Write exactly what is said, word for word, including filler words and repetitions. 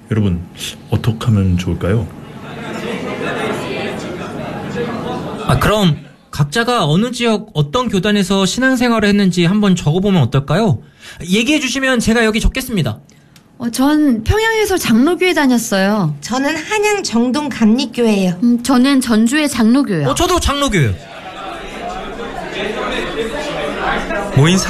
여러분, 어떻게 하면 좋을까요? 아, 그럼 각자가 어느 지역 어떤 교단에서 신앙생활을 했는지 한번 적어보면 어떨까요? 얘기해 주시면 제가 여기 적겠습니다. 어, 전 평양에서 장로교회 다녔어요. 저는 한양 정동 감리교회예요. 음, 저는 전주의 장로교요. 어, 저도 장로교요. 모인